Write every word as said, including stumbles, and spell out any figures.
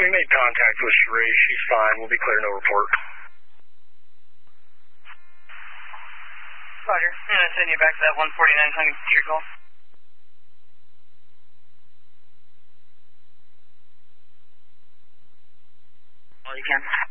We made contact with Cherie. She's fine. We'll be clear, no report. Roger. I'm going to send you back to that one forty-nine Huntington Street call. Well, you can.